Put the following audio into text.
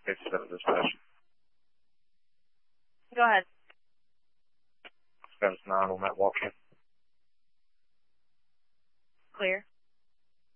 basis of dispatch. Go ahead. Fence 9 on that walk-in. Clear.